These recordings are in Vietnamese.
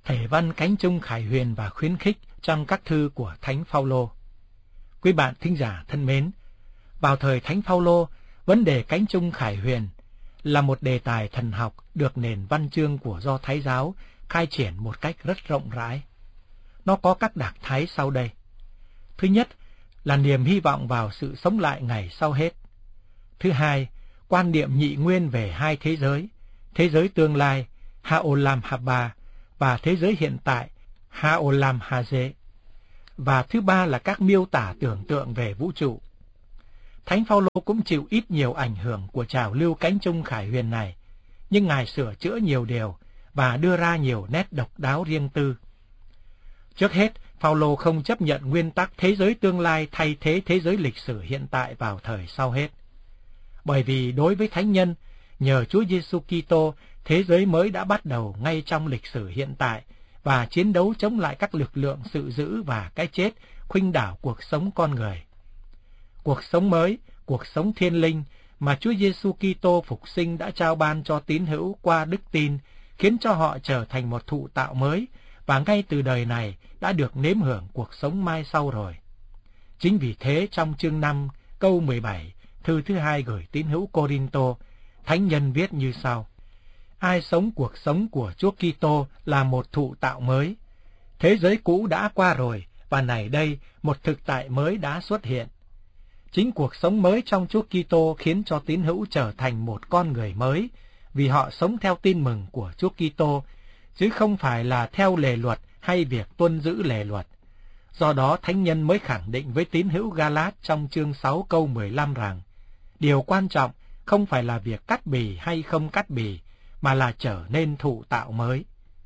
Thể văn cánh chung khải huyền và khuyến khích trong các thư của Thánh Phaolô. Quý bạn thính giả thân mến, vào thời Thánh Phaolô, vấn đề cánh chung khải huyền là một đề tài thần học được nền văn chương của Do Thái giáo khai triển một cách rất rộng rãi. Nó có các đặc thái sau đây. Thứ nhất là niềm hy vọng vào sự sống lại ngày sau hết. Thứ hai, quan niệm nhị nguyên về hai thế giới tương lai, Haolam Haba, và thế giới hiện tại, Haolam Haze. Và thứ ba là các miêu tả tưởng tượng về vũ trụ. Thánh Phaolô cũng chịu ít nhiều ảnh hưởng của trào lưu cánh chung khải huyền này, nhưng Ngài sửa chữa nhiều điều và đưa ra nhiều nét độc đáo riêng tư. Trước hết, Phaolô không chấp nhận nguyên tắc thế giới tương lai thay thế thế giới lịch sử hiện tại vào thời sau hết. Bởi vì đối với thánh nhân, nhờ Chúa Giêsu Kitô, thế giới mới đã bắt đầu ngay trong lịch sử hiện tại và chiến đấu chống lại các lực lượng sự dữ và cái chết khuynh đảo cuộc sống con người. Cuộc sống mới, cuộc sống thiên linh mà Chúa Giêsu Kitô phục sinh đã trao ban cho tín hữu qua đức tin, khiến cho họ trở thành một thụ tạo mới và ngay từ đời này đã được nếm hưởng cuộc sống mai sau rồi. Chính vì thế trong chương 5 câu 17, thư thứ 2 gửi tín hữu Cô-rin-tô, thánh nhân viết như sau: Ai sống cuộc sống của Chúa Kitô là một thụ tạo mới. Thế giới cũ đã qua rồi và này đây một thực tại mới đã xuất hiện. Chính cuộc sống mới trong Chúa Kitô khiến cho tín hữu trở thành một con người mới, vì họ sống theo tin mừng của Chúa Kitô, chứ không phải là theo lề luật hay việc tuân giữ lề luật. Do đó thánh nhân mới khẳng định với tín hữu Ga-lát trong chương 6 câu 15 rằng, điều quan trọng không phải là việc cắt bì hay không cắt bì, mà là trở nên thụ tạo mới.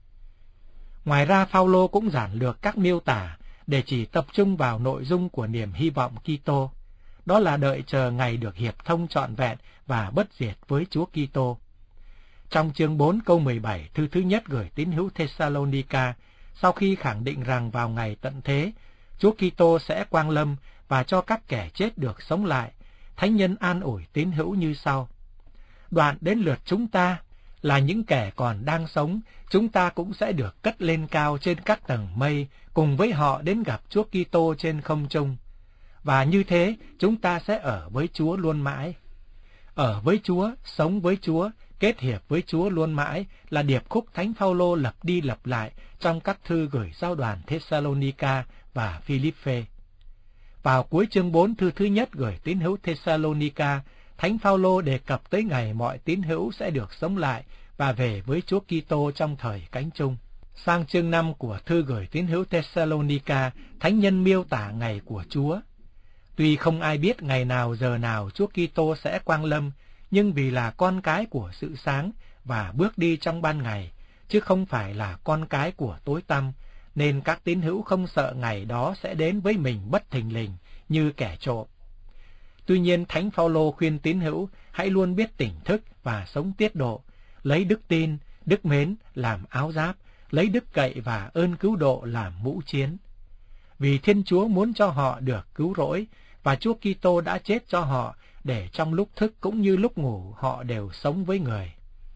Ngoài ra, Phaolô cũng giản lược các miêu tả để chỉ tập trung vào nội dung của niềm hy vọng Kitô, đó là đợi chờ ngày được hiệp thông trọn vẹn và bất diệt với Chúa Kitô. Trong chương 4 câu 17, thư thứ nhất gửi tín hữu Thessalonica, sau khi khẳng định rằng vào ngày tận thế, Chúa Kitô sẽ quang lâm và cho các kẻ chết được sống lại, thánh nhân an ủi tín hữu như sau: Đoạn đến lượt chúng ta, là những kẻ còn đang sống, chúng ta cũng sẽ được cất lên cao trên các tầng mây, cùng với họ đến gặp Chúa Kitô trên không trung. Và như thế, chúng ta sẽ ở với Chúa luôn mãi. Ở với Chúa, sống với Chúa, kết hiệp với Chúa luôn mãi là điệp khúc Thánh Phaolô lặp đi lặp lại trong các thư gửi giao đoàn Thessalonica và Philippe. Vào cuối chương 4 thư thứ nhất gửi tín hữu Thessalonica, Thánh Phaolô đề cập tới ngày mọi tín hữu sẽ được sống lại và về với Chúa Kitô trong thời cánh chung. Sang chương 5 của thư gửi tín hữu Thessalonica, thánh nhân miêu tả ngày của Chúa. Tuy không ai biết ngày nào giờ nào Chúa Kitô sẽ quang lâm, nhưng vì là con cái của sự sáng và bước đi trong ban ngày, chứ không phải là con cái của tối tăm, nên các tín hữu không sợ ngày đó sẽ đến với mình bất thình lình như kẻ trộm. Tuy nhiên, Thánh Phaolô khuyên tín hữu hãy luôn biết tỉnh thức và sống tiết độ, lấy đức tin, đức mến làm áo giáp, lấy đức cậy và ơn cứu độ làm mũ chiến. Vì Thiên Chúa muốn cho họ được cứu rỗi, và Chúa Kitô đã chết cho họ, để trong lúc thức cũng như lúc ngủ họ đều sống với người.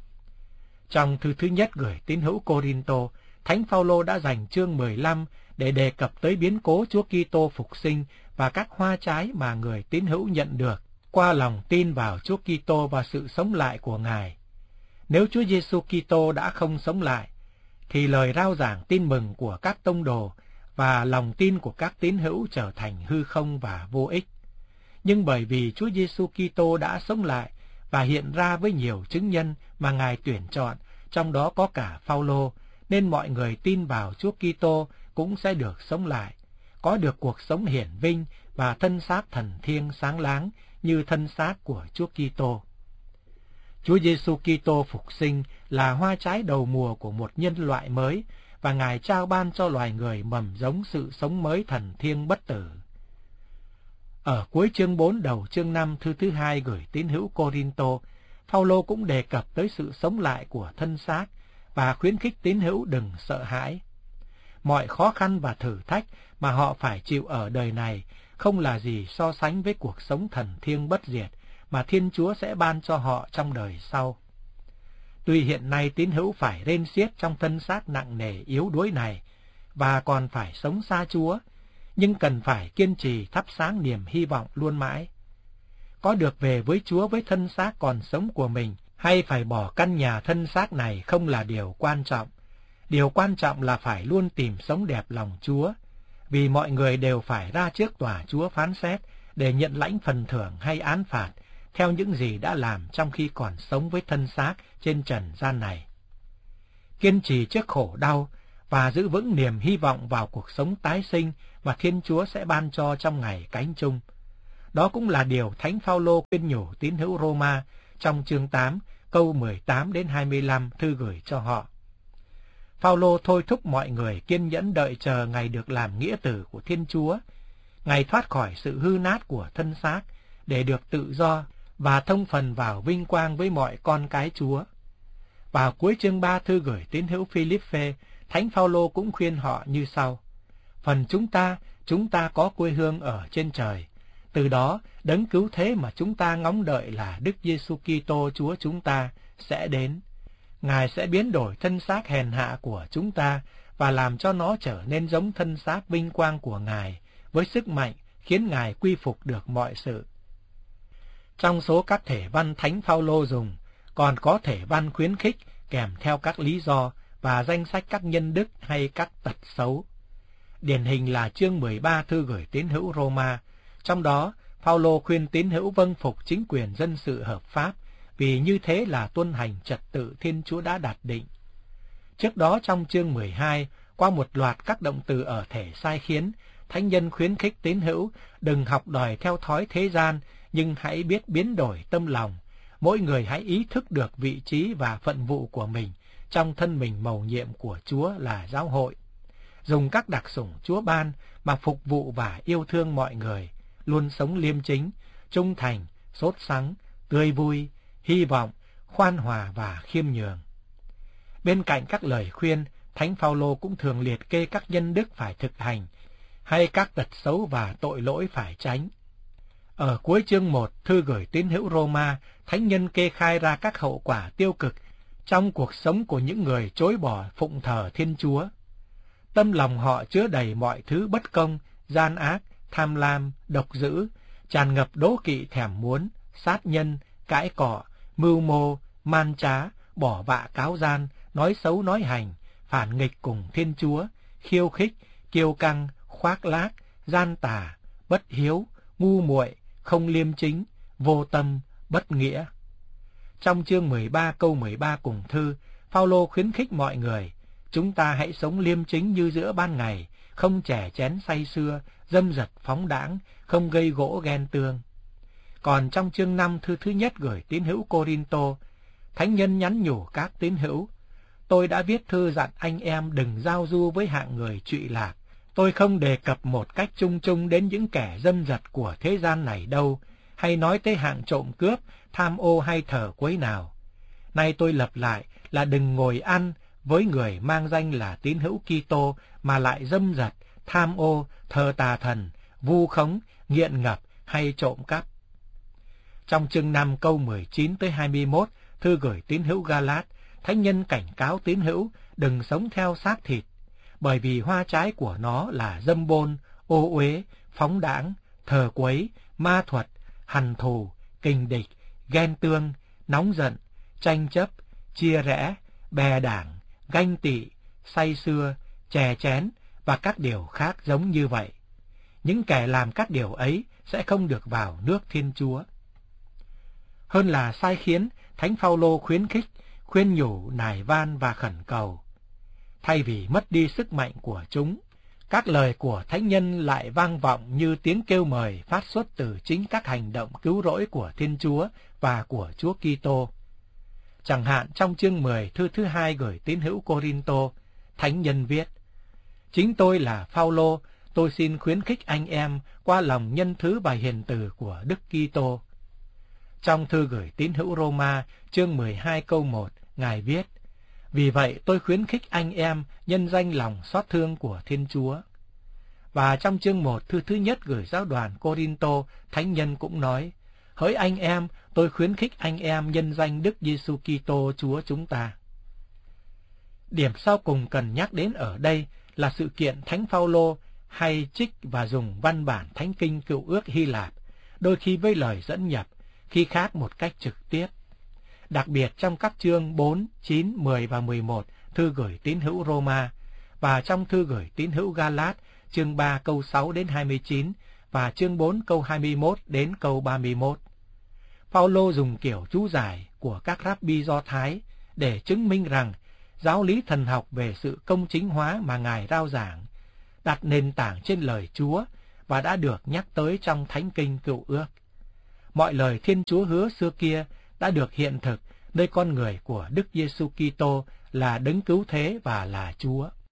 Trong thư thứ nhất gửi tín hữu Cô-rin-tô, Thánh Phaolô đã dành chương 15 để đề cập tới biến cố Chúa Kitô phục sinh và các hoa trái mà người tín hữu nhận được qua lòng tin vào Chúa Kitô và sự sống lại của Ngài. Nếu Chúa Giêsu Kitô đã không sống lại, thì lời rao giảng tin mừng của các tông đồ và lòng tin của các tín hữu trở thành hư không và vô ích. Nhưng bởi vì Chúa Giêsu Kitô đã sống lại và hiện ra với nhiều chứng nhân mà Ngài tuyển chọn, trong đó có cả Phaolô, nên mọi người tin vào Chúa Kitô cũng sẽ được sống lại, có được cuộc sống hiển vinh và thân xác thần thiêng sáng láng như thân xác của Chúa Kitô. Chúa Giêsu Kitô phục sinh là hoa trái đầu mùa của một nhân loại mới, và Ngài trao ban cho loài người mầm giống sự sống mới thần thiêng bất tử. Ở cuối chương 4 đầu chương 5 thư thứ 2 gửi tín hữu Cô-rin-tô, Phaolô cũng đề cập tới sự sống lại của thân xác và khuyến khích tín hữu đừng sợ hãi. Mọi khó khăn và thử thách mà họ phải chịu ở đời này không là gì so sánh với cuộc sống thần thiêng bất diệt mà Thiên Chúa sẽ ban cho họ trong đời sau. Tuy hiện nay tín hữu phải rên xiết trong thân xác nặng nề yếu đuối này, và còn phải sống xa Chúa, nhưng cần phải kiên trì thắp sáng niềm hy vọng luôn mãi. Có được về với Chúa với thân xác còn sống của mình, hay phải bỏ căn nhà thân xác này không là điều quan trọng. Điều quan trọng là phải luôn tìm sống đẹp lòng Chúa, vì mọi người đều phải ra trước tòa Chúa phán xét để nhận lãnh phần thưởng hay án phạt theo những gì đã làm trong khi còn sống với thân xác trên trần gian này. Kiên trì trước khổ đau và giữ vững niềm hy vọng vào cuộc sống tái sinh mà Thiên Chúa sẽ ban cho trong ngày cánh chung. Đó cũng là điều Thánh Phaolô khuyên nhủ tín hữu Roma trong chương 8, câu 18 đến 25 thư gửi cho họ. Phaolô thôi thúc mọi người kiên nhẫn đợi chờ ngày được làm nghĩa tử của Thiên Chúa, ngày thoát khỏi sự hư nát của thân xác để được tự do và thông phần vào vinh quang với mọi con cái Chúa. Vào cuối chương 3 thư gửi tín hữu Philippe, Thánh Phaolô cũng khuyên họ như sau: Phần chúng ta có quê hương ở trên trời. Từ đó, đấng cứu thế mà chúng ta ngóng đợi là Đức Giêsu Kitô Chúa chúng ta sẽ đến. Ngài sẽ biến đổi thân xác hèn hạ của chúng ta và làm cho nó trở nên giống thân xác vinh quang của Ngài, với sức mạnh khiến Ngài quy phục được mọi sự. Trong số các thể văn Thánh Phaolô dùng, còn có thể văn khuyến khích kèm theo các lý do và danh sách các nhân đức hay các tật xấu. Điển hình là chương 13 thư gửi tín hữu Roma. Trong đó, Phaolô khuyên tín hữu vâng phục chính quyền dân sự hợp pháp, vì như thế là tuân hành trật tự Thiên Chúa đã đặt định. Trước đó trong chương 12, qua một loạt các động từ ở thể sai khiến, Thánh nhân khuyến khích tín hữu đừng học đòi theo thói thế gian, nhưng hãy biết biến đổi tâm lòng. Mỗi người hãy ý thức được vị trí và phận vụ của mình trong thân mình mầu nhiệm của Chúa là giáo hội. Dùng các đặc sủng Chúa ban mà phục vụ và yêu thương mọi người, luôn sống liêm chính, trung thành, sốt sắng, tươi vui, hy vọng, khoan hòa và khiêm nhường. Bên cạnh các lời khuyên, Thánh Phaolô cũng thường liệt kê các nhân đức phải thực hành, hay các tật xấu và tội lỗi phải tránh. Ở cuối chương 1 thư gửi tín hữu Roma, Thánh nhân kê khai ra các hậu quả tiêu cực trong cuộc sống của những người chối bỏ phụng thờ Thiên Chúa. Tâm lòng họ chứa đầy mọi thứ bất công, gian ác, tham lam, độc dữ, tràn ngập đố kỵ thèm muốn, sát nhân, cãi cọ, mưu mô, man trá, bỏ vạ cáo gian, nói xấu nói hành, phản nghịch cùng Thiên Chúa, khiêu khích, kiêu căng, khoác lác, gian tà, bất hiếu, ngu muội, không liêm chính, vô tâm, bất nghĩa. Trong chương 13 câu 13 cùng thư, Phaolô khuyến khích mọi người: chúng ta hãy sống liêm chính như giữa ban ngày, không chè chén say sưa, dâm dật phóng đãng, không gây gỗ ghen tương. Còn trong chương 5 thư thứ nhất gửi tín hữu Cô-rin-tô, Thánh nhân nhắn nhủ các tín hữu: tôi đã viết thư dặn anh em đừng giao du với hạng người trụy lạc. Tôi không đề cập một cách chung chung đến những kẻ dâm dật của thế gian này đâu, hay nói tới hạng trộm cướp, tham ô hay thờ quấy nào. Nay tôi lập lại là đừng ngồi ăn với người mang danh là tín hữu Kitô mà lại dâm dật, tham ô, thờ tà thần, vu khống, nghiện ngập hay trộm cắp. Trong chương 5 câu 19 tới 21, thư gửi tín hữu Ga-lát, Thánh nhân cảnh cáo tín hữu đừng sống theo xác thịt, bởi vì hoa trái của nó là dâm bôn, ô uế, phóng đãng, thờ quấy, ma thuật, hằn thù, kình địch, ghen tương, nóng giận, tranh chấp, chia rẽ, bè đảng, ganh tị, say sưa, chè chén và các điều khác giống như vậy. Những kẻ làm các điều ấy sẽ không được vào nước Thiên Chúa. Hơn là sai khiến, Thánh Phaolô khuyến khích, khuyên nhủ, nài van và khẩn cầu. Thay vì mất đi sức mạnh của chúng, các lời của Thánh nhân lại vang vọng như tiếng kêu mời phát xuất từ chính các hành động cứu rỗi của Thiên Chúa và của Chúa Kitô. Chẳng hạn trong chương 10 thư thứ 2 gửi tín hữu Cô-rin-tô, Thánh nhân viết: chính tôi là Phaolô, tôi xin khuyến khích anh em qua lòng nhân thứ và hiền từ của Đức Kitô. Trong thư gửi tín hữu Roma, chương 12 câu 1, Ngài viết: vì vậy tôi khuyến khích anh em nhân danh lòng xót thương của Thiên Chúa. Và trong chương 1 thư thứ nhất gửi giáo đoàn Cô-rin-tô, Thánh nhân cũng nói: Hỡi anh em, tôi khuyến khích anh em nhân danh Đức Giêsu Kitô Chúa chúng ta. Điểm sau cùng cần nhắc đến ở đây là sự kiện Thánh Phaolô hay trích và dùng văn bản Thánh Kinh Cựu Ước Hy Lạp, đôi khi với lời dẫn nhập, khi khác một cách trực tiếp. Đặc biệt trong các chương 4, 9, 10 và 11 thư gửi tín hữu Roma, và trong thư gửi tín hữu Galat chương 3 câu 6 đến 29 và chương 4 câu 21 đến câu 31. Phaolô dùng kiểu chú giải của các Rabbi Do Thái để chứng minh rằng giáo lý thần học về sự công chính hóa mà Ngài rao giảng đặt nền tảng trên lời Chúa và đã được nhắc tới trong Thánh Kinh Cựu Ước. Mọi lời Thiên Chúa hứa xưa kia đã được hiện thực nơi con người của Đức Giêsu Kitô là Đấng Cứu Thế và là Chúa.